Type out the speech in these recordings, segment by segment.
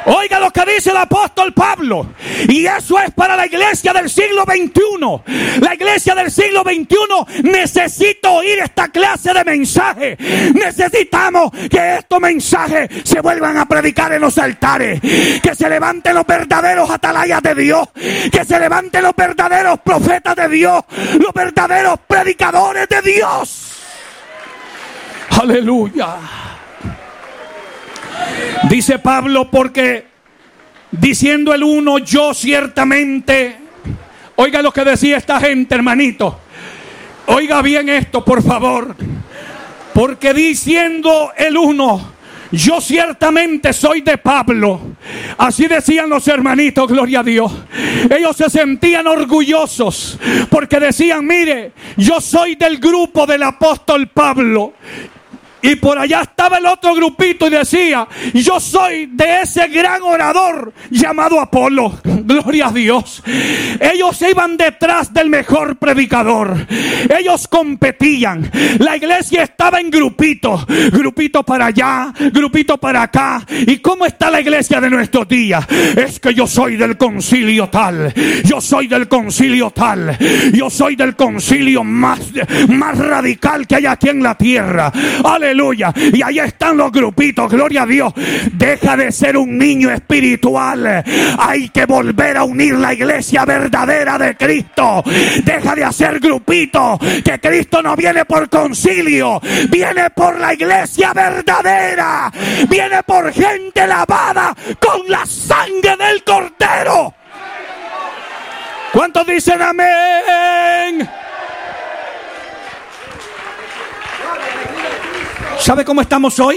Oiga lo que dice el apóstol Pablo. Y eso es para la iglesia del siglo XXI. La iglesia del siglo XXI necesita oír esta clase de mensaje. Necesitamos que estos mensajes se vuelvan a predicar en los altares. Que se levanten los verdaderos atalayas de Dios. Que se levanten los verdaderos profetas de Dios. Los verdaderos predicadores de Dios. Aleluya. Dice Pablo, porque diciendo el uno, yo ciertamente. Oiga lo que decía esta gente, hermanito. Oiga bien esto, por favor. Porque diciendo el uno, yo ciertamente soy de Pablo. Así decían los hermanitos, gloria a Dios. Ellos se sentían orgullosos porque decían, mire, yo soy del grupo del apóstol Pablo. Y por allá estaba el otro grupito y decía, yo soy de ese gran orador llamado Apolo. Gloria a Dios. Ellos iban detrás del mejor predicador. Ellos competían. La iglesia estaba en grupitos. Grupito para allá, grupito para acá. ¿Y cómo está la iglesia de nuestros días? Es que yo soy del concilio tal. Yo soy del concilio tal. Yo soy del concilio más radical que hay aquí en la tierra. Aleluya. Y ahí están los grupitos, gloria a Dios. Deja de ser un niño espiritual. Hay que volver a unir la iglesia verdadera de Cristo. Deja de hacer grupitos. Que Cristo no viene por concilio, viene por la iglesia verdadera. Viene por gente lavada con la sangre del Cordero. ¿Cuántos dicen amén? ¿Sabe cómo estamos hoy?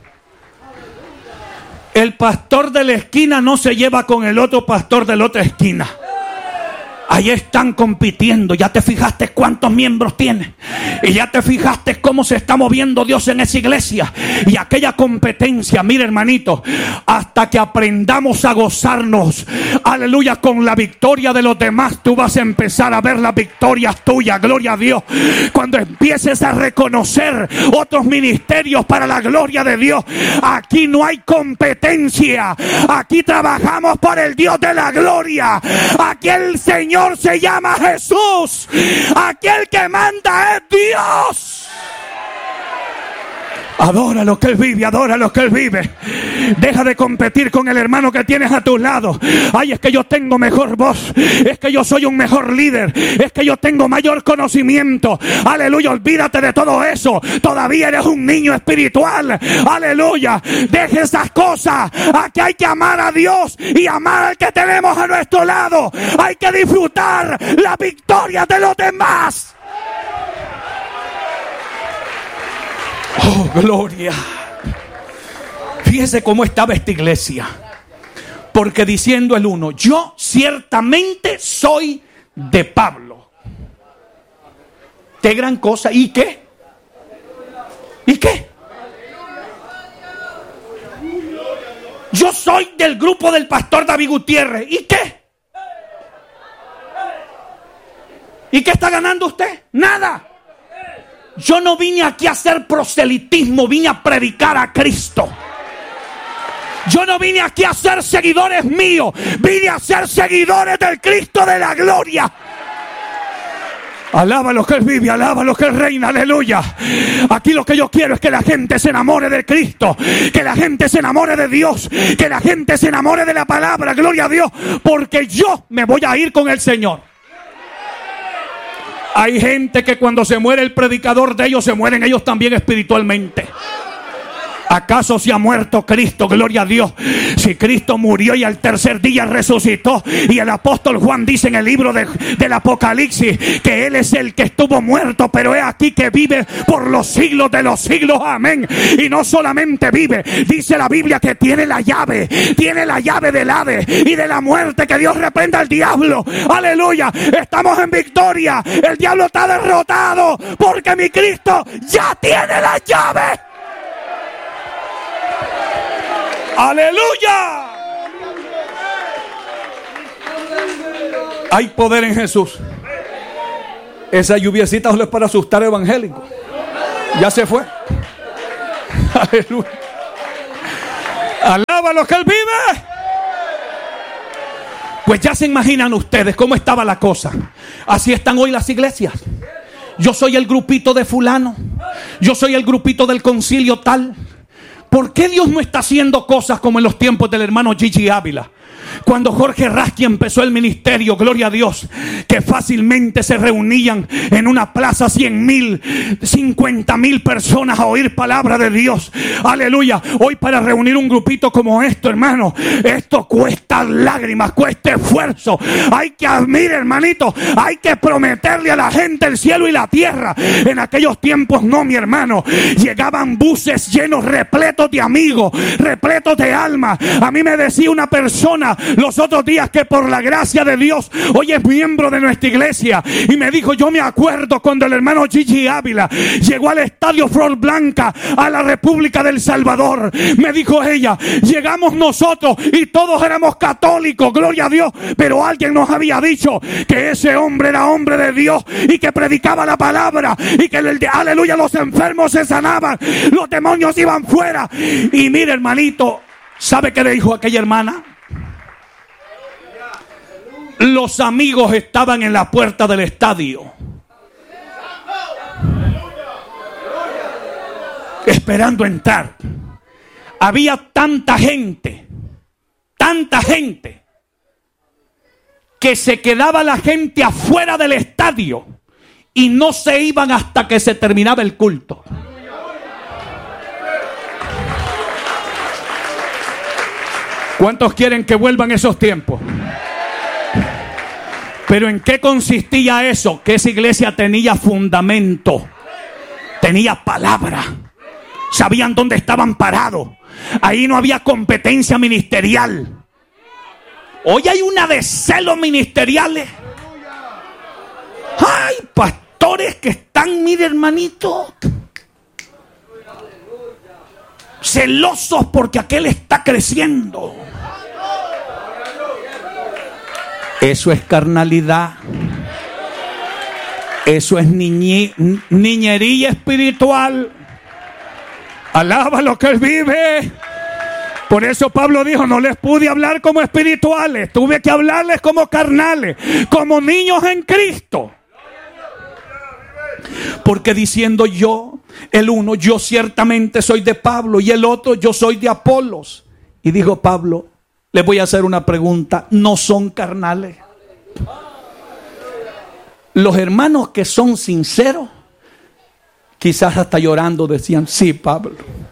El pastor de la esquina no se lleva con el otro pastor de la otra esquina. Ahí están compitiendo. Ya te fijaste cuántos miembros tiene. Y ya te fijaste cómo se está moviendo Dios en esa iglesia. Y aquella competencia, mira hermanito, hasta que aprendamos a gozarnos, aleluya, con la victoria de los demás, tú vas a empezar a ver las victorias tuyas, gloria a Dios. Cuando empieces a reconocer otros ministerios para la gloria de Dios. Aquí no hay competencia. Aquí trabajamos por el Dios de la gloria. Aquí el Señor se llama Jesús. Aquí el que manda es Dios. Adora lo que Él vive, adora lo que Él vive. Deja de competir con el hermano que tienes a tu lado. Ay, es que yo tengo mejor voz. Es que yo soy un mejor líder. Es que yo tengo mayor conocimiento. Aleluya, olvídate de todo eso. Todavía eres un niño espiritual. Aleluya, deje esas cosas. Aquí hay que amar a Dios y amar al que tenemos a nuestro lado. Hay que disfrutar la victoria de los demás. Oh, gloria. Fíjese cómo estaba esta iglesia. Porque diciendo el uno, yo ciertamente soy de Pablo. Qué gran cosa. ¿Y qué? ¿Y qué? Yo soy del grupo del pastor David Gutiérrez. ¿Y qué? ¿Y qué está ganando usted? Nada. Yo no vine aquí a hacer proselitismo, vine a predicar a Cristo. Yo no vine aquí a ser seguidores míos, vine a ser seguidores del Cristo de la gloria. Alaba lo que Él vive, alaba lo que Él reina, aleluya. Aquí lo que yo quiero es que la gente se enamore de Cristo, que la gente se enamore de Dios, que la gente se enamore de la palabra, gloria a Dios, porque yo me voy a ir con el Señor. Hay gente que cuando se muere el predicador de ellos, se mueren ellos también espiritualmente. ¿Acaso se ha muerto Cristo? Gloria a Dios. Si Cristo murió y al tercer día resucitó, y el apóstol Juan dice en el libro del Apocalipsis que Él es el que estuvo muerto, pero es aquí que vive por los siglos de los siglos, amén. Y no solamente vive, dice la Biblia que tiene la llave del Hades y de la muerte. Que Dios reprenda al diablo, aleluya. Estamos en victoria, el diablo está derrotado porque mi Cristo ya tiene la llave. ¡Aleluya! Hay poder en Jesús. Esa lluviecita solo es para asustar al evangélico. Ya se fue. Aleluya. Alaba lo que Él vive. Pues ya se imaginan ustedes cómo estaba la cosa. Así están hoy las iglesias. Yo soy el grupito de fulano. Yo soy el grupito del concilio tal. ¿Por qué Dios no está haciendo cosas como en los tiempos del hermano Gigi Ávila? Cuando Jorge Rasky empezó el ministerio, gloria a Dios, que fácilmente se reunían en una plaza 100,000, 50,000 personas a oír palabra de Dios. Aleluya. Hoy para reunir un grupito como esto, hermano, esto cuesta lágrimas, cuesta esfuerzo. Hay que, mire, hermanito, hay que prometerle a la gente el cielo y la tierra. En aquellos tiempos no, mi hermano. Llegaban buses llenos, repletos de amigos, repletos de almas. A mí me decía una persona los otros días que por la gracia de Dios hoy es miembro de nuestra iglesia, y me dijo: yo me acuerdo cuando el hermano Gigi Ávila llegó al estadio Flor Blanca, a la República del Salvador. Me dijo ella: llegamos nosotros y todos éramos católicos, gloria a Dios, pero alguien nos había dicho que ese hombre era hombre de Dios y que predicaba la palabra y que aleluya, los enfermos se sanaban, los demonios iban fuera. Y mire, hermanito, ¿sabe qué le dijo aquella hermana? Los amigos estaban en la puerta del estadio esperando entrar. Había tanta gente que se quedaba la gente afuera del estadio y no se iban hasta que se terminaba el culto. ¿Cuántos quieren que vuelvan esos tiempos? Pero ¿en qué consistía eso? Que esa iglesia tenía fundamento, tenía palabra, sabían dónde estaban parados. Ahí no había competencia ministerial. Hoy hay una de celos ministeriales. Hay pastores que están, mire, hermanito, celosos porque aquel está creciendo. Eso es carnalidad. Eso es niñería espiritual. Alaba lo que él vive. Por eso Pablo dijo: no les pude hablar como espirituales, tuve que hablarles como carnales, como niños en Cristo. Porque diciendo yo, el uno, yo ciertamente soy de Pablo, y el otro, yo soy de Apolos. Y dijo Pablo: les voy a hacer una pregunta, ¿no son carnales? Los hermanos que son sinceros, quizás hasta llorando, decían: sí, Pablo,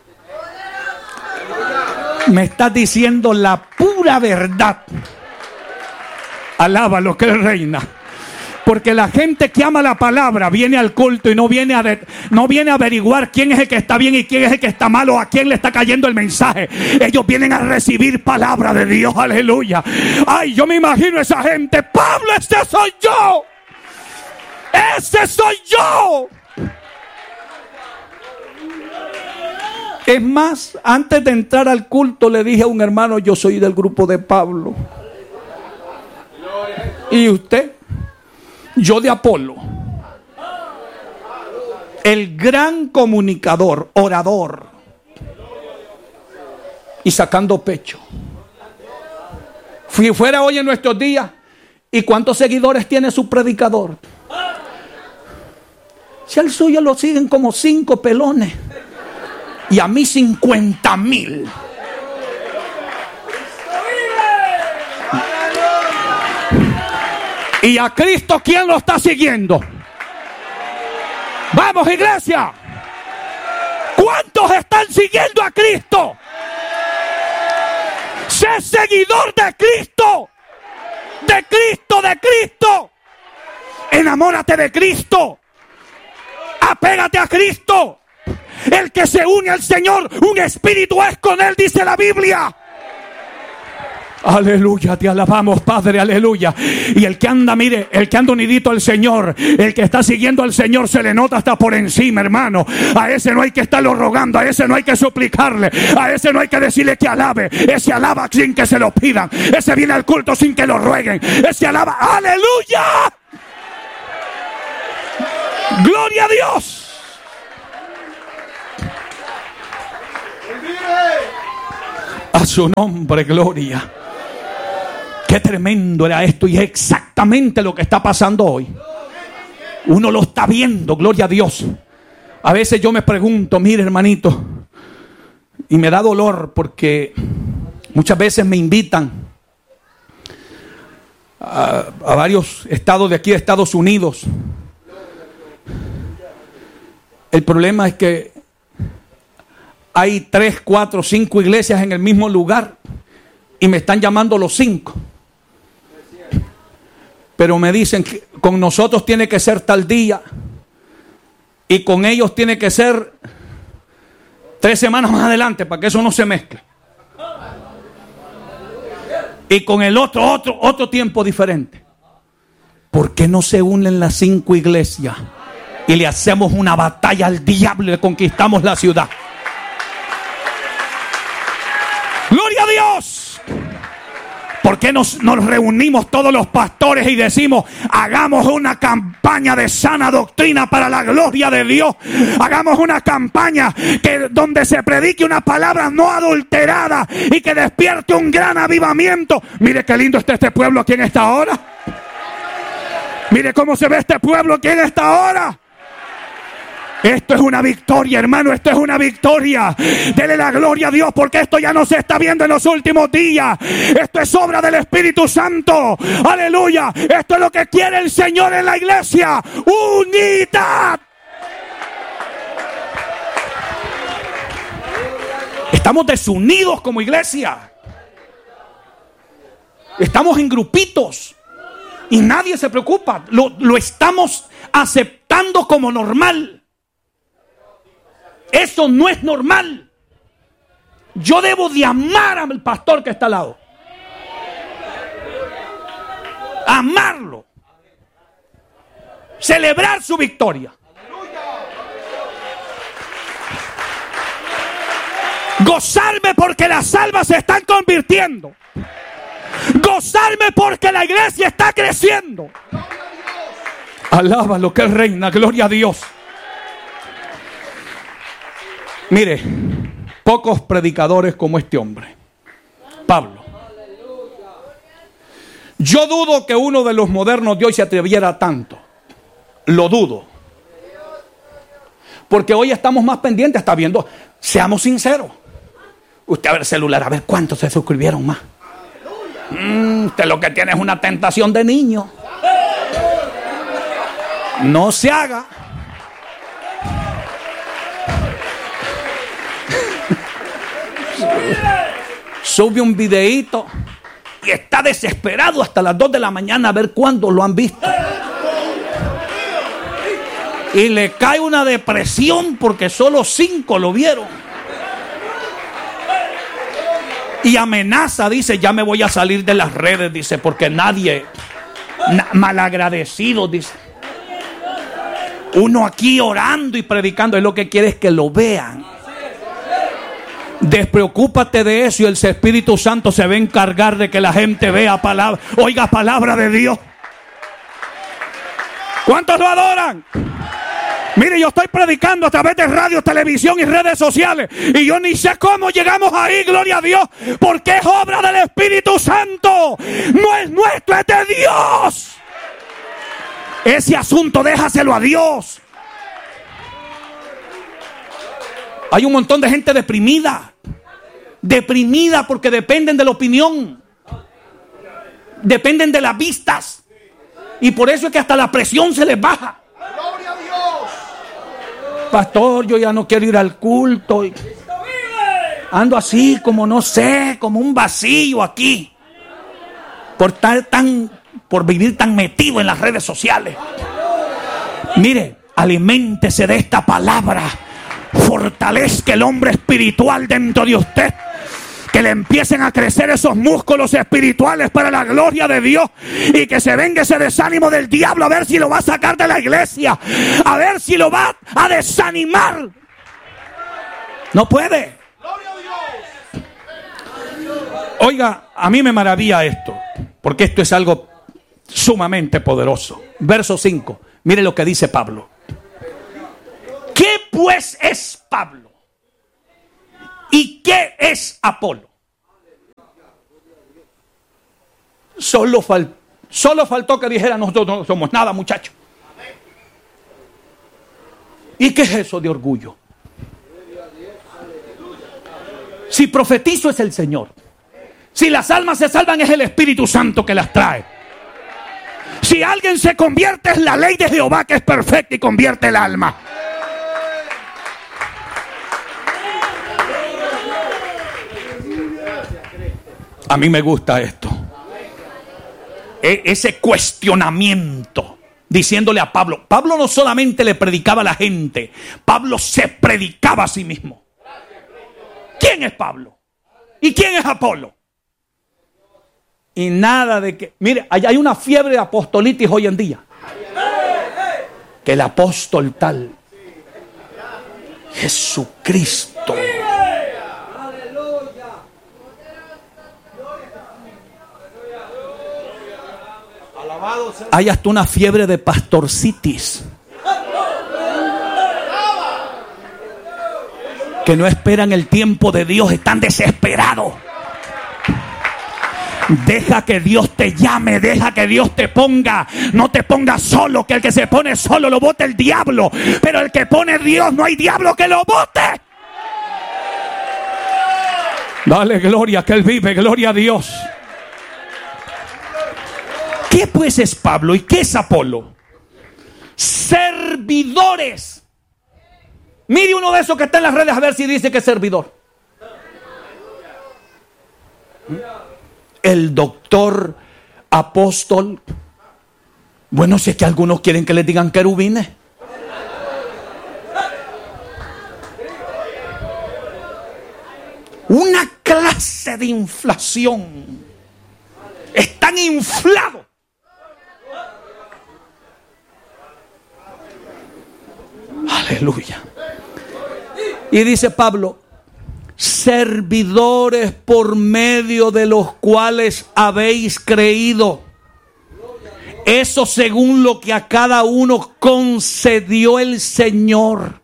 me estás diciendo la pura verdad. Alaba lo que él reina. Porque la gente que ama la palabra viene al culto y no viene a averiguar quién es el que está bien y quién es el que está malo, a quién le está cayendo el mensaje. Ellos vienen a recibir palabra de Dios, aleluya. Ay, yo me imagino a esa gente: Pablo, ese soy yo. Ese soy yo. Es más, antes de entrar al culto le dije a un hermano: yo soy del grupo de Pablo. ¿Y usted? Yo de Apolo. El gran comunicador, orador, y sacando pecho. Fuera hoy en nuestros días, ¿y cuántos seguidores tiene su predicador? Si al suyo lo siguen como 5 pelones, y a mí 50,000. ¿Y a Cristo quién lo está siguiendo? Vamos, iglesia. ¿Cuántos están siguiendo a Cristo? Sé seguidor de Cristo. De Cristo, de Cristo. Enamórate de Cristo. Apégate a Cristo. El que se une al Señor, un espíritu es con él, dice la Biblia. Aleluya, te alabamos, Padre, aleluya. Y el que anda, mire, el que anda unidito al Señor, el que está siguiendo al Señor, se le nota hasta por encima, hermano. A ese no hay que estarlo rogando, a ese no hay que suplicarle, a ese no hay que decirle que alabe. Ese alaba sin que se lo pidan, ese viene al culto sin que lo rueguen, ese alaba, aleluya. Gloria a Dios. A su nombre, gloria. Qué tremendo era esto, y es exactamente lo que está pasando hoy. Uno lo está viendo, gloria a Dios. A veces yo me pregunto, mire hermanito, y me da dolor porque muchas veces me invitan a varios estados de aquí de Estados Unidos. El problema es que hay 3, 4, 5 iglesias en el mismo lugar y me están llamando los 5. Pero me dicen que con nosotros tiene que ser tal día y con ellos tiene que ser 3 semanas más adelante para que eso no se mezcle. Y con el otro tiempo diferente. ¿Por qué no se unen las 5 iglesias y le hacemos una batalla al diablo y le conquistamos la ciudad? ¡Gloria a Dios! ¿Por qué nos reunimos todos los pastores y decimos, hagamos una campaña de sana doctrina para la gloria de Dios? Hagamos una campaña donde se predique una palabra no adulterada y que despierte un gran avivamiento. Mire qué lindo está este pueblo aquí en esta hora. Mire cómo se ve este pueblo aquí en esta hora. Esto es una victoria, hermano, esto es una victoria. Dele la gloria a Dios porque esto ya no se está viendo en los últimos días. Esto es obra del Espíritu Santo. Aleluya. Esto es lo que quiere el Señor en la iglesia. Unidad. Estamos desunidos como iglesia. Estamos en grupitos y nadie se preocupa. Lo estamos aceptando como normal. Eso no es normal. Yo debo de amar al pastor que está al lado. Amarlo. Celebrar su victoria. Gozarme porque las almas se están convirtiendo. Gozarme porque la iglesia está creciendo. Alaba lo que es reina, gloria a Dios. Mire, pocos predicadores como este hombre, Pablo. Yo dudo que uno de los modernos de hoy se atreviera tanto. Lo dudo. Porque hoy estamos más pendientes, está viendo, seamos sinceros. Usted a ver el celular, a ver cuántos se suscribieron más. Usted lo que tiene es una tentación de niño. No se haga. Sube un videíto y está desesperado hasta las 2 de la mañana a ver cuándo lo han visto. Y le cae una depresión porque solo 5 lo vieron. Y amenaza, dice, ya me voy a salir de las redes, dice, porque nadie, malagradecido, dice. Uno aquí orando y predicando, es lo que quiere es que lo vean. Despreocúpate de eso y el Espíritu Santo se va a encargar de que la gente vea palabra, oiga palabra de Dios. ¿Cuántos lo adoran? Mire, yo estoy predicando a través de radio, televisión y redes sociales y yo ni sé cómo llegamos ahí, gloria a Dios, porque es obra del Espíritu Santo. No es nuestro, es de Dios. Ese asunto déjaselo a Dios. Hay un montón de gente deprimida porque dependen de la opinión, dependen de las vistas, y por eso es que hasta la presión se les baja. ¡Gloria a Dios! Pastor, yo ya no quiero ir al culto, ando así como no sé, como un vacío aquí, por vivir tan metido en las redes sociales. Mire, aliméntese de esta palabra. Fortalezca el hombre espiritual dentro de usted. Que le empiecen a crecer esos músculos espirituales para la gloria de Dios. Y que se venga ese desánimo del diablo a ver si lo va a sacar de la iglesia. A ver si lo va a desanimar. No puede. Oiga, a mí me maravilla esto. Porque esto es algo sumamente poderoso. Verso 5. Mire lo que dice Pablo. ¿Qué pues es Pablo? ¿Y qué es Apolo? Solo faltó que dijera: nosotros no somos nada, muchachos. ¿Y qué es eso de orgullo? Si profetizo es el Señor. Si las almas se salvan es el Espíritu Santo que las trae. Si alguien se convierte es la ley de Jehová que es perfecta y convierte el alma. A mí me gusta esto. Ese cuestionamiento. Diciéndole a Pablo. Pablo no solamente le predicaba a la gente. Pablo se predicaba a sí mismo. ¿Quién es Pablo? ¿Y quién es Apolo? Y nada de que... Mire, hay una fiebre de apostolitis hoy en día. Que el apóstol tal. Jesucristo. Hay hasta una fiebre de pastorcitis. Que no esperan el tiempo de Dios, están desesperados. Deja que Dios te llame, deja que Dios te ponga. No te pongas solo, que el que se pone solo lo bote el diablo. Pero el que pone Dios, no hay diablo que lo bote. Dale gloria, que Él vive, gloria a Dios. ¿Qué pues es Pablo y qué es Apolo? Servidores. Mire uno de esos que está en las redes a ver si dice que es servidor. El doctor apóstol. Bueno, si es que algunos quieren que les digan querubines. Una clase de inflación. Están inflados. Aleluya. Y dice Pablo: servidores por medio de los cuales habéis creído. Eso según lo que a cada uno concedió el Señor.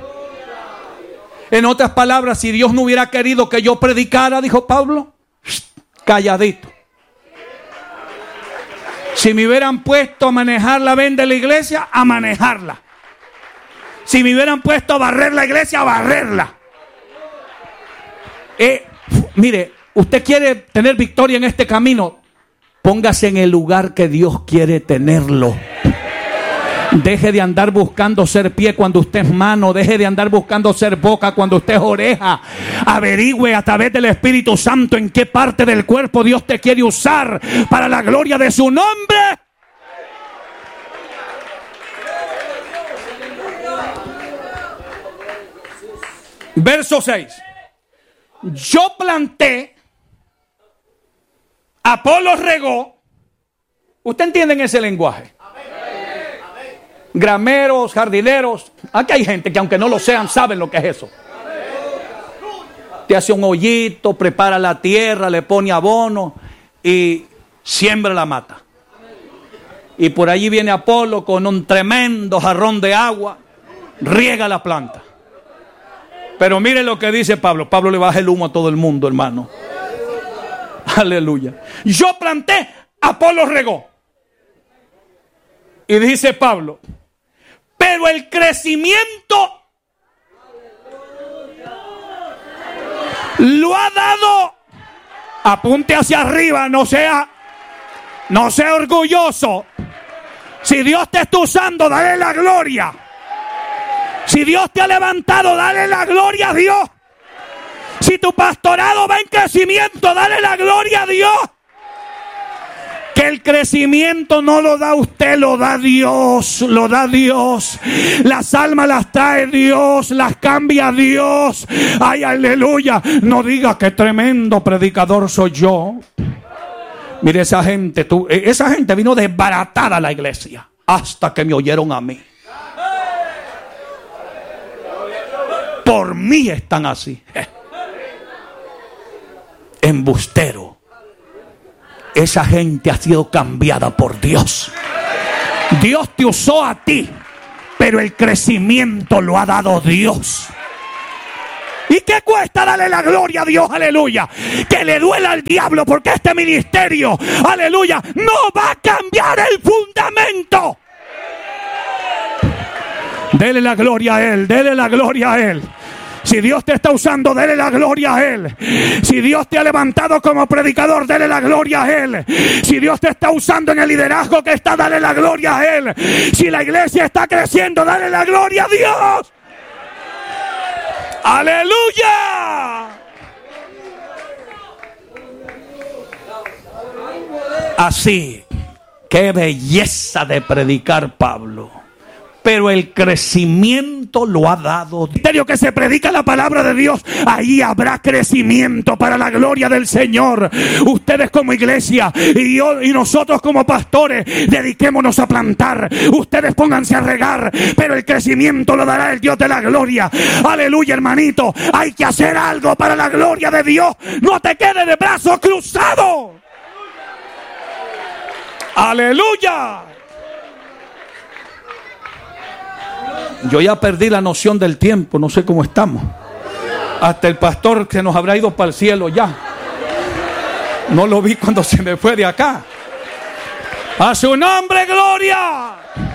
En otras palabras, si Dios no hubiera querido que yo predicara, dijo Pablo, calladito. Si me hubieran puesto a manejar la venda de la iglesia, a manejarla. Si me hubieran puesto a barrer la iglesia, a barrerla. Mire, usted quiere tener victoria en este camino, póngase en el lugar que Dios quiere tenerlo. Deje de andar buscando ser pie cuando usted es mano. Deje de andar buscando ser boca cuando usted es oreja. Averigüe a través del Espíritu Santo en qué parte del cuerpo Dios te quiere usar para la gloria de su nombre. Verso 6. Yo planté, Apolo regó. ¿Usted entiende ese lenguaje? Grameros, jardineros. Aquí hay gente que aunque no lo sean saben lo que es eso. Te hace un hoyito, prepara la tierra, le pone abono y siembra la mata. Y por allí viene Apolo con un tremendo jarrón de agua, riega la planta. Pero mire lo que dice Pablo. Pablo le baja el humo a todo el mundo, hermano. Aleluya. Yo planté, Apolo regó. Y dice Pablo, pero el crecimiento lo ha dado. Apunte hacia arriba, no sea orgulloso. Si Dios te está usando, dale la gloria. Si Dios te ha levantado, dale la gloria a Dios. Si tu pastorado va en crecimiento, dale la gloria a Dios. Que el crecimiento no lo da usted, lo da Dios, lo da Dios. Las almas las trae Dios, las cambia Dios. Ay, aleluya. No diga que tremendo predicador soy yo. Mire, esa gente vino desbaratada a la iglesia hasta que me oyeron a mí. Por mí están así. Embustero. Esa gente ha sido cambiada por Dios. Dios te usó a ti, pero el crecimiento lo ha dado Dios. ¿Y qué cuesta darle la gloria a Dios? Aleluya. Que le duela al diablo, porque este ministerio, aleluya, no va a cambiar el fundamento. Dele la gloria a Él, dele la gloria a Él. Si Dios te está usando, dele la gloria a Él. Si Dios te ha levantado como predicador, dele la gloria a Él. Si Dios te está usando en el liderazgo que está, dale la gloria a Él. Si la iglesia está creciendo, dale la gloria a Dios. ¡Aleluya! Así, qué belleza de predicar Pablo. Pero el crecimiento lo ha dado Dios. El que se predica la palabra de Dios, ahí habrá crecimiento para la gloria del Señor. Ustedes como iglesia y yo y nosotros como pastores, dediquémonos a plantar. Ustedes pónganse a regar, pero el crecimiento lo dará el Dios de la gloria. Aleluya, hermanito. Hay que hacer algo para la gloria de Dios. No te quedes de brazos cruzados. Aleluya. Yo ya perdí la noción del tiempo, no sé cómo estamos. Hasta el pastor se nos habrá ido para el cielo ya. No lo vi cuando se me fue de acá. A su nombre, gloria.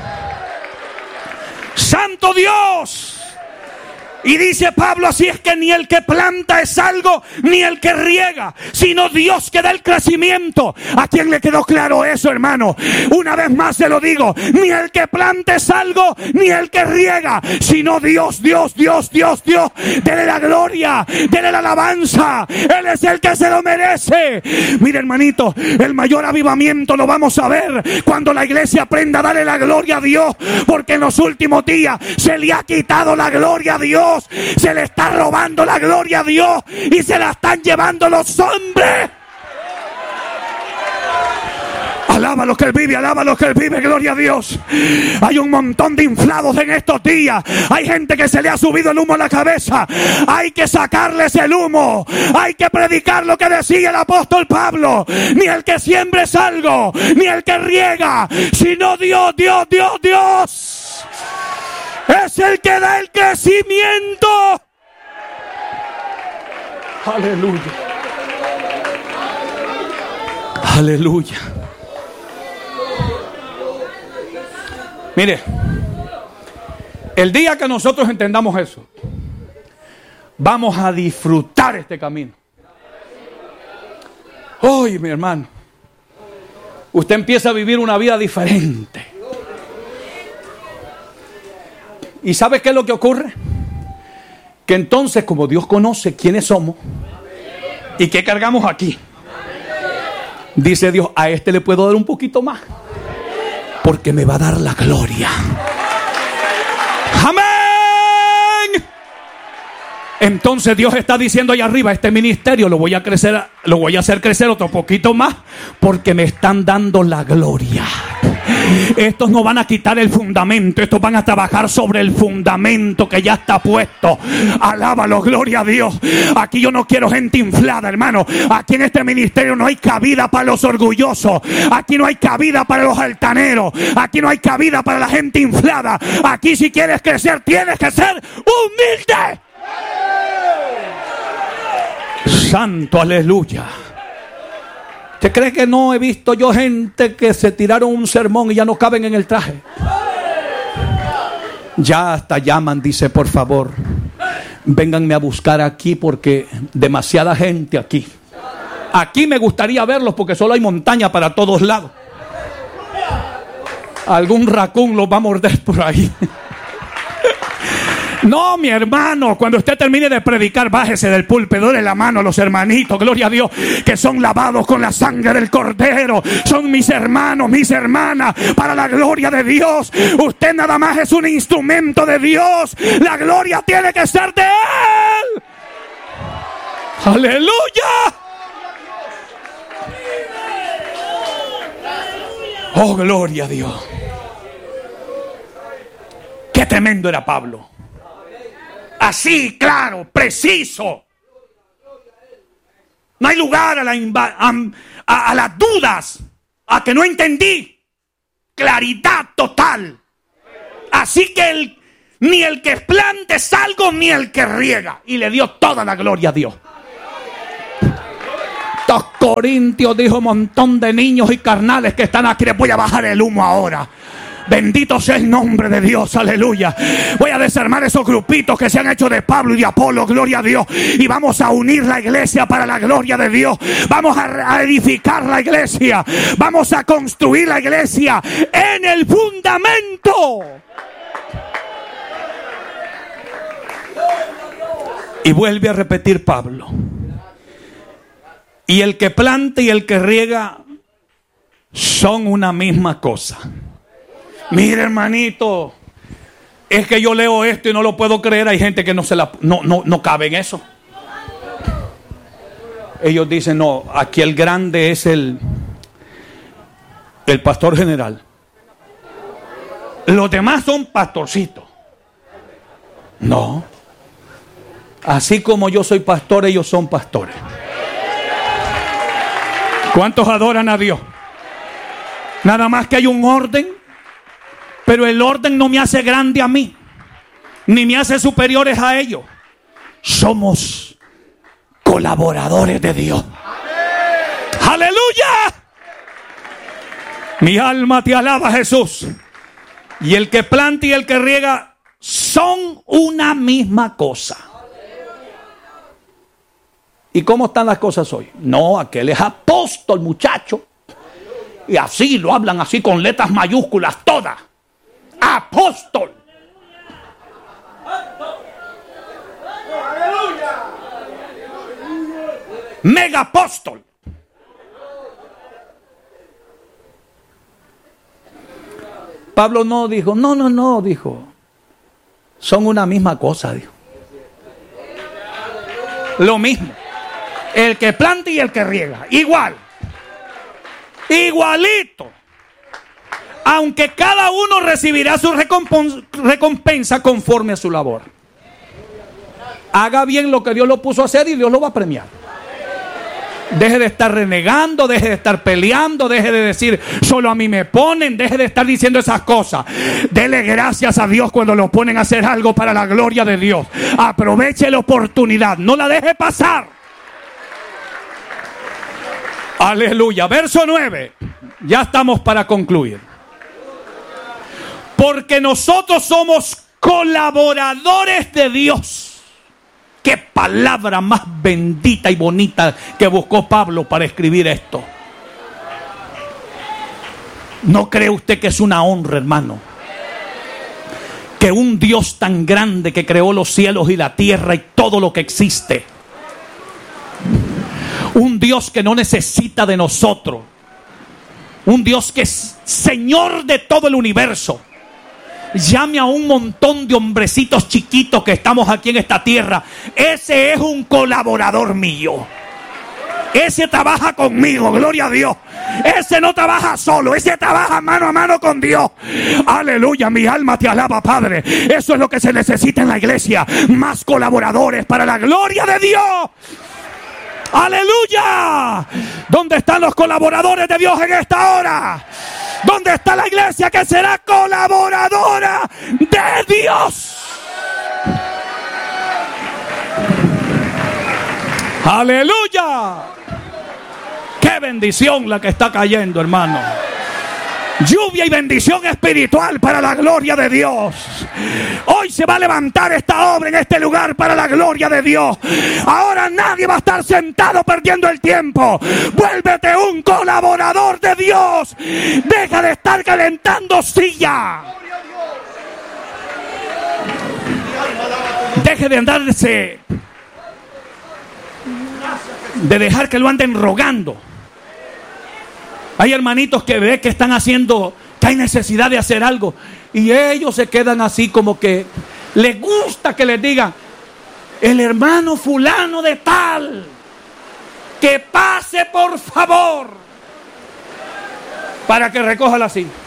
Santo Dios. Y dice Pablo, así es que ni el que planta es algo, ni el que riega, sino Dios que da el crecimiento. ¿A quién le quedó claro eso, hermano? Una vez más se lo digo, ni el que planta es algo, ni el que riega, sino Dios, Dios, Dios, Dios, Dios. Dele la gloria, dele la alabanza. Él es el que se lo merece. Mire, hermanito, el mayor avivamiento lo vamos a ver cuando la iglesia aprenda a darle la gloria a Dios, porque en los últimos días se le ha quitado la gloria a Dios. Se le está robando la gloria a Dios y se la están llevando los hombres. Alaba lo que Él vive, alaba lo que Él vive, gloria a Dios. Hay un montón de inflados en estos días. Hay gente que se le ha subido el humo a la cabeza. Hay que sacarles el humo. Hay que predicar lo que decía el apóstol Pablo. Ni el que siembra es algo, ni el que riega, sino Dios, Dios, Dios, Dios. Es el que da el crecimiento. Aleluya. Aleluya. Mire, el día que nosotros entendamos eso, vamos a disfrutar este camino. Hoy, mi hermano, usted empieza a vivir una vida diferente. ¿Y sabe qué es lo que ocurre? Que entonces, como Dios conoce quiénes somos y qué cargamos aquí, dice Dios, a este le puedo dar un poquito más, porque me va a dar la gloria. ¡Amén! Entonces Dios está diciendo allá arriba, este ministerio lo voy a hacer crecer otro poquito más, porque me están dando la gloria. Estos no van a quitar el fundamento, estos van a trabajar sobre el fundamento que ya está puesto. Alábalo, gloria a Dios. Aquí yo no quiero gente inflada, hermano. Aquí en este ministerio no hay cabida para los orgullosos. Aquí no hay cabida para los altaneros. Aquí no hay cabida para la gente inflada. Aquí si quieres crecer tienes que ser humilde. Santo, aleluya. ¿Usted cree que no he visto yo gente que se tiraron un sermón y ya no caben en el traje? Ya hasta llaman, dice, por favor, vénganme a buscar aquí porque demasiada gente aquí. Aquí me gustaría verlos porque solo hay montaña para todos lados. Algún racún los va a morder por ahí. No, mi hermano, cuando usted termine de predicar, bájese del púlpito, dale la mano a los hermanitos, gloria a Dios, que son lavados con la sangre del Cordero. Son mis hermanos, mis hermanas, para la gloria de Dios. Usted nada más es un instrumento de Dios. La gloria tiene que ser de Él. ¡Aleluya! ¡Oh, gloria a Dios! ¡Qué tremendo era Pablo! Así, claro, preciso. No hay lugar a las dudas, a que no entendí. Claridad total. Así que ni el que plante es algo, ni el que riega. Y le dio toda la gloria a Dios. 2 Corintios dijo: un montón de niños y carnales que están aquí. Les voy a bajar el humo ahora. Bendito sea el nombre de Dios, aleluya. Voy a desarmar esos grupitos que se han hecho de Pablo y de Apolo, gloria a Dios. Y vamos a unir la iglesia para la gloria de Dios. Vamos a edificar la iglesia. Vamos a construir la iglesia en el fundamento. Y vuelve a repetir Pablo: y el que planta y el que riega son una misma cosa. Mire, hermanito, es que yo leo esto y no lo puedo creer. Hay gente que no cabe en eso. Ellos dicen: no, aquí el grande es el pastor general. Los demás son pastorcitos. No. Así como yo soy pastor, ellos son pastores. ¿Cuántos adoran a Dios? Nada más que hay un orden. Pero el orden no me hace grande a mí, ni me hace superiores a ellos. Somos colaboradores de Dios. ¡Aleluya! Mi alma te alaba, Jesús. Y el que planta y el que riega son una misma cosa. ¿Y cómo están las cosas hoy? No, aquel es apóstol, muchacho. Y así lo hablan, así con letras mayúsculas todas. Apóstol. Mega apóstol. Pablo no dijo, no, dijo, son una misma cosa, dijo. Lo mismo. El que planta y el que riega, igual. Igualito. Aunque cada uno recibirá su recompensa conforme a su labor. Haga bien lo que Dios lo puso a hacer y Dios lo va a premiar. Deje de estar renegando, deje de estar peleando, deje de decir solo a mí me ponen, deje de estar diciendo esas cosas. Dele gracias a Dios cuando lo ponen a hacer algo para la gloria de Dios. Aproveche la oportunidad, no la deje pasar. Aleluya. Verso 9. Ya estamos para concluir. Porque nosotros somos colaboradores de Dios. Qué palabra más bendita y bonita que buscó Pablo para escribir esto. ¿No cree usted que es una honra, hermano? Que un Dios tan grande que creó los cielos y la tierra y todo lo que existe. Un Dios que no necesita de nosotros. Un Dios que es Señor de todo el universo. Llame a un montón de hombrecitos chiquitos que estamos aquí en esta tierra. Ese es un colaborador mío. Ese trabaja conmigo, gloria a Dios. Ese no trabaja solo, ese trabaja mano a mano con Dios. Aleluya, mi alma te alaba, Padre. Eso es lo que se necesita en la iglesia. Más colaboradores para la gloria de Dios. ¡Aleluya! ¿Dónde están los colaboradores de Dios en esta hora? ¿Dónde está la iglesia que será colaboradora de Dios? ¡Aleluya! ¡Qué bendición la que está cayendo, hermano! Lluvia y bendición espiritual para la gloria de Dios. Hoy se va a levantar esta obra en este lugar para la gloria de Dios. Ahora nadie va a estar sentado perdiendo el tiempo. Vuélvete un colaborador de Dios. Deja de estar calentando silla. Deje de andarse, de dejar que lo anden rogando. Hay hermanitos que ve que están haciendo, que hay necesidad de hacer algo, y ellos se quedan así como que les gusta que les digan: el hermano fulano de tal, que pase por favor, para que recoja la silla.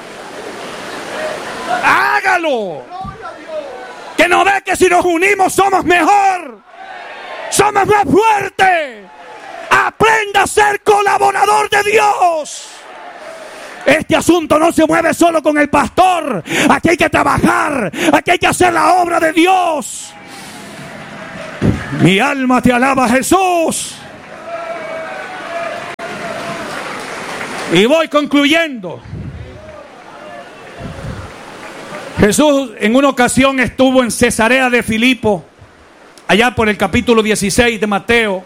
Hágalo. Que no ve que si nos unimos somos mejor, somos más fuertes. Aprenda a ser colaborador de Dios. Este asunto no se mueve solo con el pastor. Aquí hay que trabajar. Aquí hay que hacer la obra de Dios. Mi alma te alaba, Jesús. Y voy concluyendo. Jesús en una ocasión estuvo en Cesarea de Filipo, allá por el capítulo 16 de Mateo.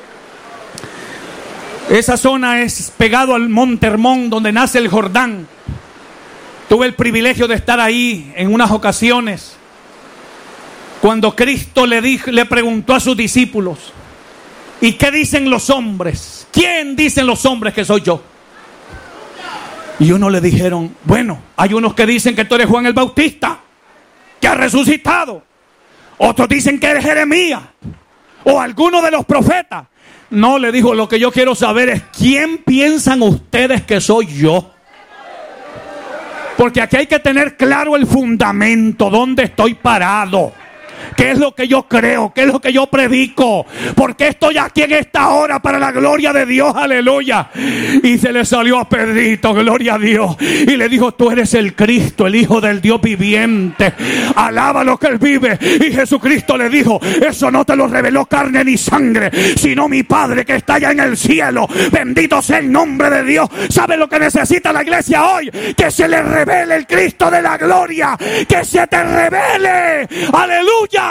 Esa zona es pegado al monte Hermón, donde nace el Jordán. Tuve el privilegio de estar ahí en unas ocasiones, cuando Cristo le preguntó a sus discípulos: ¿y qué dicen los hombres? ¿Quién dicen los hombres que soy yo? Y unos le dijeron: bueno, hay unos que dicen que tú eres Juan el Bautista, que ha resucitado. Otros dicen que eres Jeremías o alguno de los profetas. No, le dijo, lo que yo quiero saber es ¿quién piensan ustedes que soy yo? Porque aquí hay que tener claro el fundamento, dónde estoy parado. ¿Qué es lo que yo creo? ¿Qué es lo que yo predico? Porque estoy aquí en esta hora para la gloria de Dios, aleluya. Y se le salió a Pedrito, gloria a Dios, y le dijo: tú eres el Cristo, el Hijo del Dios viviente. Alaba lo que Él vive. Y Jesucristo le dijo: eso no te lo reveló carne ni sangre, sino mi Padre que está allá en el cielo. Bendito sea el nombre de Dios. ¿Sabe lo que necesita la iglesia hoy? Que se le revele el Cristo de la gloria. Que se te revele, aleluya.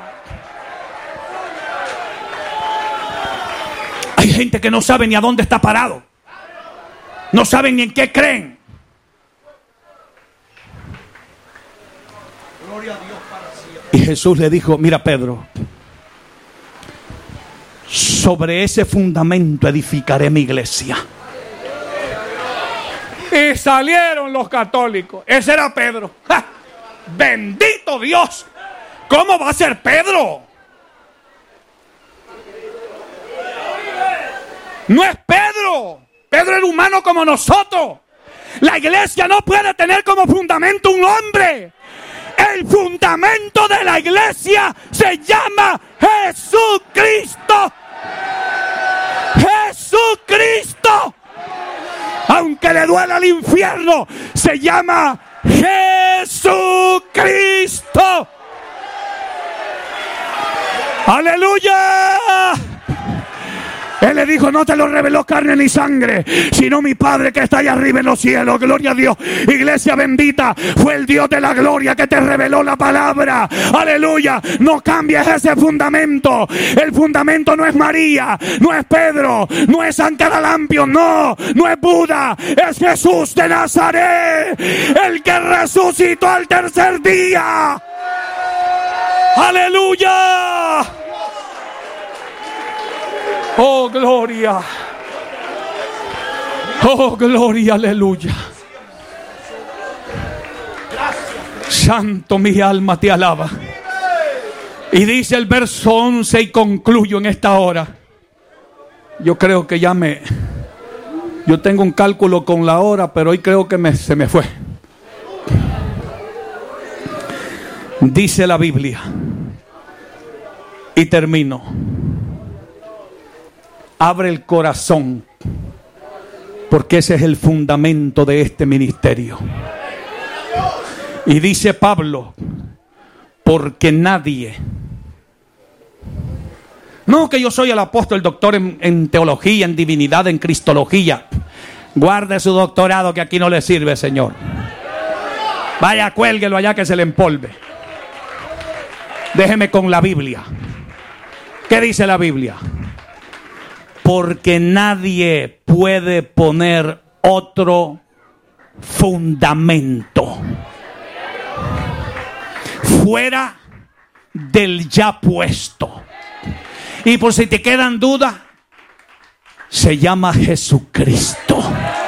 Hay gente que no sabe ni a dónde está parado. No saben ni en qué creen. Y Jesús le dijo: mira, Pedro, sobre ese fundamento edificaré mi iglesia. Y salieron los católicos. Ese era Pedro. ¡Ja! Bendito Dios. ¿Cómo va a ser Pedro? No es Pedro. Pedro era humano como nosotros. La iglesia no puede tener como fundamento un hombre. El fundamento de la iglesia se llama Jesucristo. Jesucristo. Aunque le duela al infierno, se llama Jesucristo. ¡Aleluya! Él le dijo: no te lo reveló carne ni sangre, sino mi Padre que está allá arriba en los cielos. Gloria a Dios. Iglesia bendita, fue el Dios de la gloria que te reveló la palabra. Aleluya. No cambies ese fundamento. El fundamento no es María, no es Pedro, no es San Caralampio, no es Buda, es Jesús de Nazaret, el que resucitó al tercer día. ¡Aleluya! ¡Oh, gloria! ¡Oh, gloria! ¡Aleluya! Santo, mi alma te alaba. Y dice el verso 11, y concluyo en esta hora. Yo creo que yo tengo un cálculo con la hora, pero hoy creo que se me fue. Dice la Biblia, y termino: abre el corazón, porque ese es el fundamento de este ministerio. Y dice Pablo: porque nadie, no que yo soy el apóstol, el doctor en teología, en divinidad, en cristología. Guarde su doctorado, que aquí no le sirve, Señor. Vaya, cuélguelo allá que se le empolve. Déjeme con la Biblia. ¿Qué dice la Biblia? Porque nadie puede poner otro fundamento fuera del ya puesto. Y por si te quedan dudas, se llama Jesucristo.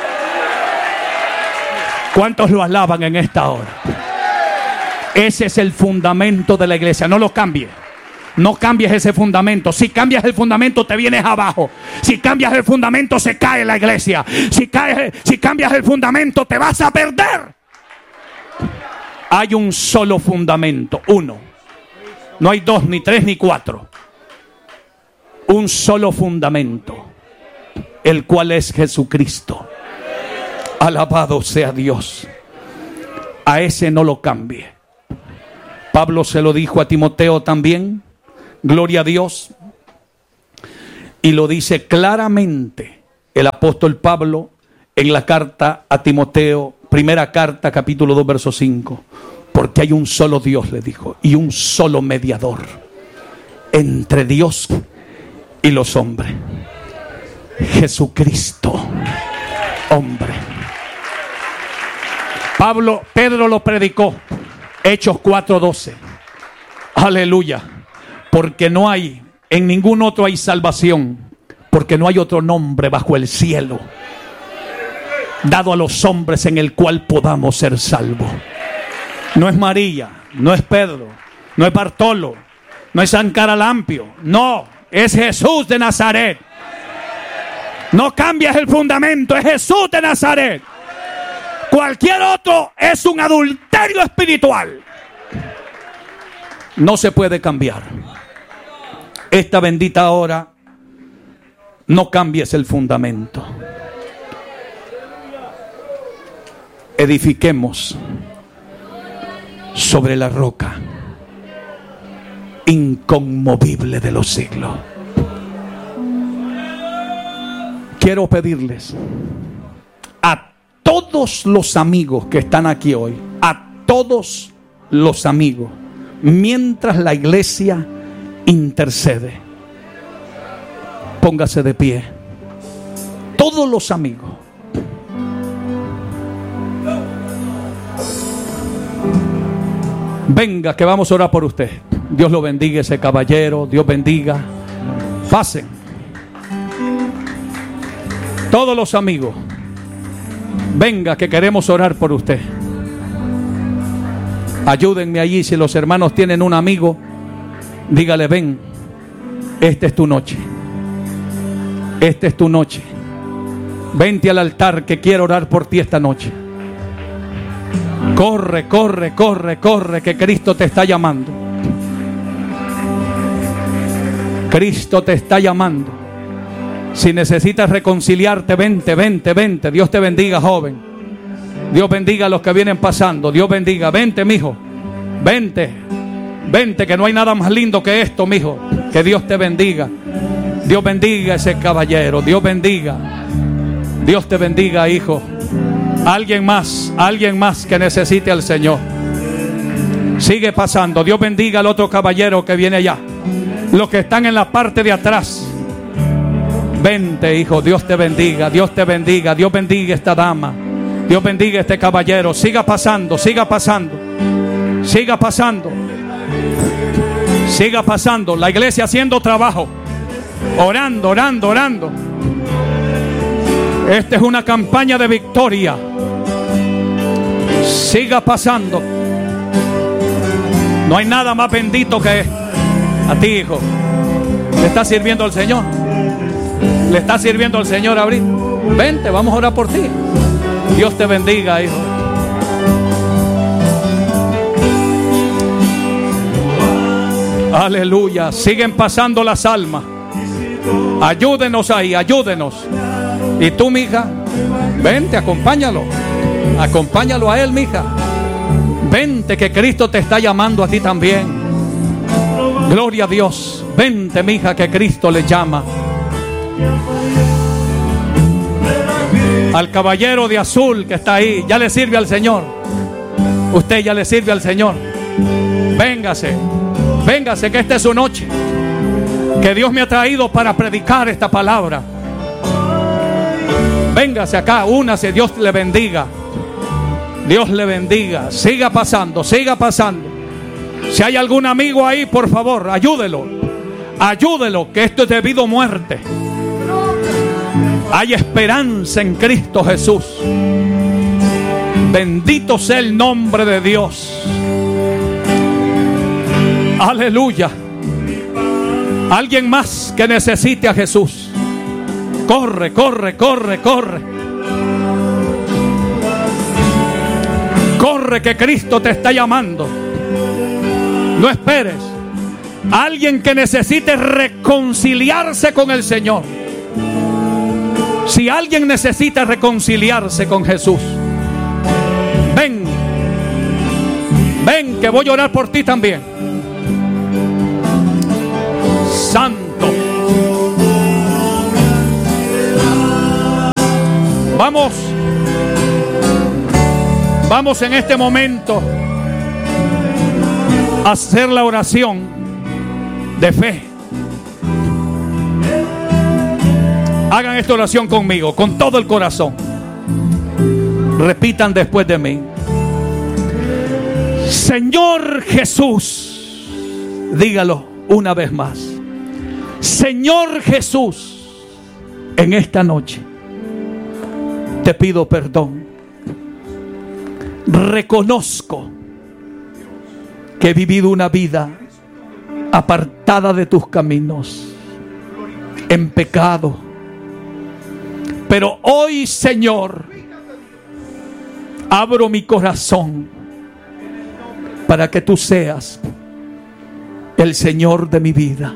¿Cuántos lo alaban en esta hora? Ese es el fundamento de la iglesia. No lo cambies. No cambies ese fundamento. Si cambias el fundamento, te vienes abajo. Si cambias el fundamento, se cae la iglesia. Si cambias el fundamento, te vas a perder. Hay un solo fundamento, uno. No hay dos, ni tres, ni cuatro. Un solo fundamento, el cual es Jesucristo. Alabado sea Dios. A ese no lo cambie. Pablo se lo dijo a Timoteo también. Gloria a Dios. Y lo dice claramente el apóstol Pablo en la carta a Timoteo, primera carta, capítulo 2, verso 5. Porque hay un solo Dios, le dijo, y un solo mediador entre Dios y los hombres. Jesucristo, hombre. Pedro lo predicó, Hechos 4:12. Aleluya. Porque no hay, en ningún otro hay salvación, porque no hay otro nombre bajo el cielo dado a los hombres en el cual podamos ser salvos. No es María, no es Pedro, no es Bartolo, no es San Caralampio, no, es Jesús de Nazaret. No cambies el fundamento, es Jesús de Nazaret. Cualquier otro es un adulterio espiritual. No se puede cambiar. Esta bendita hora, no cambies el fundamento. Edifiquemos sobre la roca inconmovible de los siglos. Quiero pedirles a todos los amigos que están aquí hoy, a todos los amigos, mientras la iglesia intercede, póngase de pie. Todos los amigos. Venga, que vamos a orar por usted. Dios lo bendiga, ese caballero. Dios bendiga. Pasen. Todos los amigos. Venga, que queremos orar por usted. Ayúdenme allí. Si los hermanos tienen un amigo, dígale: ven, esta es tu noche. Esta es tu noche. Vente al altar, que quiero orar por ti esta noche. Corre, corre, corre, corre, que Cristo te está llamando. Cristo te está llamando. Si necesitas reconciliarte, vente, vente, vente. Dios te bendiga, joven. Dios bendiga a los que vienen pasando. Dios bendiga. Vente, mijo. Vente. Vente, que no hay nada más lindo que esto, mijo. Que Dios te bendiga. Dios bendiga a ese caballero. Dios bendiga. Dios te bendiga, hijo. Alguien más que necesite al Señor. Sigue pasando. Dios bendiga al otro caballero que viene allá. Los que están en la parte de atrás. Vente, hijo. Dios te bendiga. Dios te bendiga. Dios bendiga a esta dama. Dios bendiga a este caballero. Siga pasando, siga pasando. Siga pasando. Siga pasando. La iglesia haciendo trabajo. Orando, orando, orando. Esta es una campaña de victoria. Siga pasando. No hay nada más bendito que a ti, hijo. Le está sirviendo al Señor. Le está sirviendo al Señor, Abril. Vente, vamos a orar por ti. Dios te bendiga, hijo. Aleluya. Siguen pasando las almas. Ayúdenos ahí, ayúdenos. Y tú, mija, vente, acompáñalo. Acompáñalo a él, mija. Vente, que Cristo te está llamando a ti también. Gloria a Dios. Vente, mija, que Cristo le llama. Al caballero de azul que está ahí, ya le sirve al Señor. Usted ya le sirve al Señor. Véngase, véngase, que esta es su noche. Que Dios me ha traído para predicar esta palabra. Véngase acá, únase. Dios le bendiga. Dios le bendiga. Siga pasando, siga pasando. Si hay algún amigo ahí, por favor, ayúdelo. Ayúdelo, que esto es debido a muerte. Hay esperanza en Cristo Jesús. Bendito sea el nombre de Dios. Aleluya. Alguien más que necesite a Jesús. Corre, corre, corre, corre. Corre, que Cristo te está llamando. No esperes. Alguien que necesite reconciliarse con el Señor. Si alguien necesita reconciliarse con Jesús, ven, ven, que voy a orar por ti también. Santo. Vamos en este momento a hacer la oración de fe. Hagan esta oración conmigo, con todo el corazón. Repitan después de mí. Señor Jesús, dígalo una vez más. Señor Jesús, en esta noche te pido perdón. Reconozco que he vivido una vida apartada de tus caminos, en pecado. Pero hoy, Señor, abro mi corazón para que tú seas el Señor de mi vida.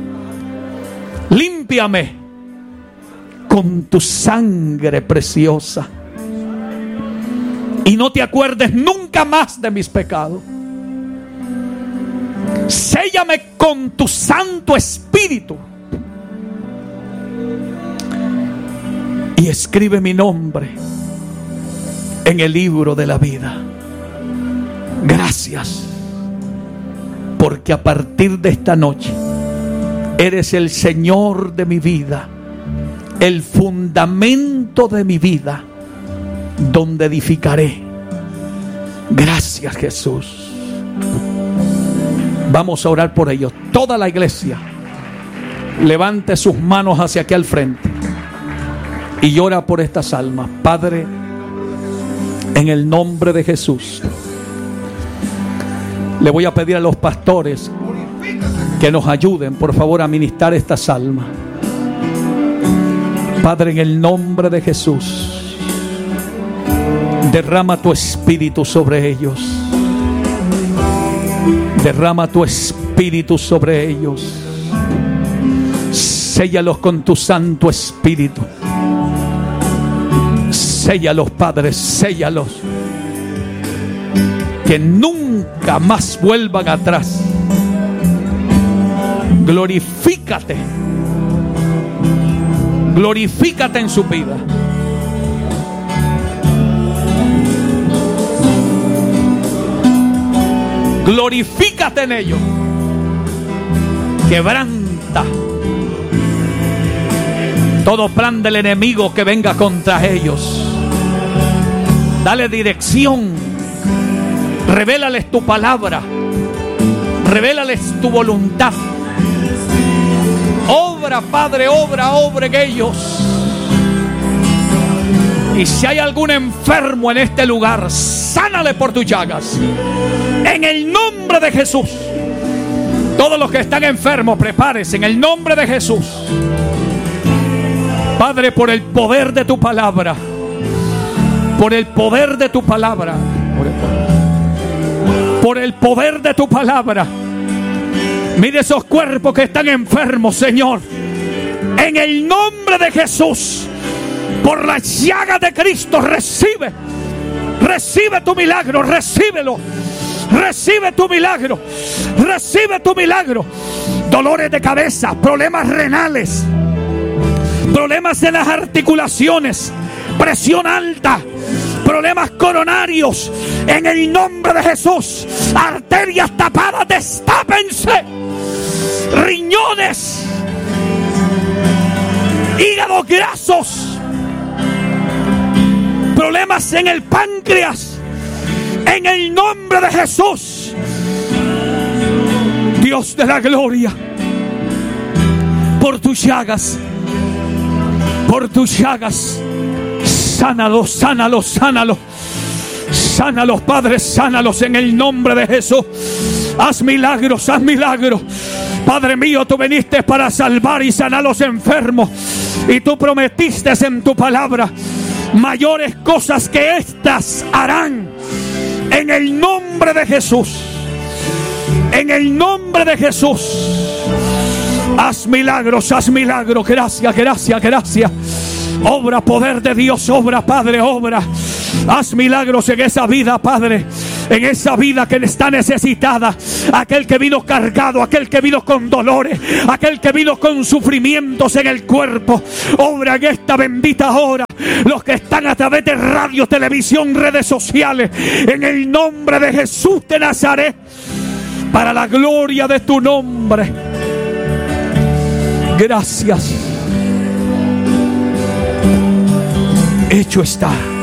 Límpiame con tu sangre preciosa y no te acuerdes nunca más de mis pecados. Séllame con tu Santo Espíritu y escribe mi nombre en el libro de la vida. Gracias, porque a partir de esta noche eres el Señor de mi vida, el fundamento de mi vida, donde edificaré. Gracias, Jesús. Vamos a orar por ellos. Toda la iglesia levante sus manos hacia aquí al frente y llora por estas almas. Padre, en el nombre de Jesús, le voy a pedir a los pastores que nos ayuden, por favor, a ministrar estas almas. Padre, en el nombre de Jesús, derrama tu espíritu sobre ellos. Derrama tu espíritu sobre ellos. Séllalos con tu Santo Espíritu. Séllalos, Padre, séllalos. Que nunca más vuelvan atrás. Glorifícate. Glorifícate en su vida. Glorifícate en ellos. Quebranta todo plan del enemigo que venga contra ellos. Dale dirección. Revélales tu palabra. Revélales tu voluntad. Obra, Padre, obra en ellos. Y si hay algún enfermo en este lugar, sánale por tus llagas. En el nombre de Jesús. Todos los que están enfermos, prepárense en el nombre de Jesús. Padre, por el poder de tu palabra. Por el poder de tu palabra. Por el poder de tu palabra. Mire esos cuerpos que están enfermos, Señor. En el nombre de Jesús. Por la llaga de Cristo, recibe. Recibe tu milagro, recíbelo. Recibe tu milagro. Recibe tu milagro. Dolores de cabeza, problemas renales, problemas en las articulaciones, presión alta, problemas coronarios. En el nombre de Jesús. Arterias tapadas, destápense. Riñones, hígados grasos, problemas en el páncreas. En el nombre de Jesús. Dios de la gloria, por tus llagas, sánalos, sánalos, sánalos. Sánalos, Padre, sánalos en el nombre de Jesús. Haz milagros, haz milagros. Padre mío, tú viniste para salvar y sanar a los enfermos. Y tú prometiste en tu palabra mayores cosas que estas harán. En el nombre de Jesús. En el nombre de Jesús. Haz milagros, haz milagros. Gracias, gracias, gracias. Obra, poder de Dios, obra, Padre, obra. Haz milagros en esa vida, Padre, en esa vida que está necesitada. Aquel que vino cargado, aquel que vino con dolores, aquel que vino con sufrimientos en el cuerpo. Obra en esta bendita hora. Los que están a través de radio, televisión, redes sociales, en el nombre de Jesús de Nazaret, para la gloria de tu nombre. Gracias. Hecho está.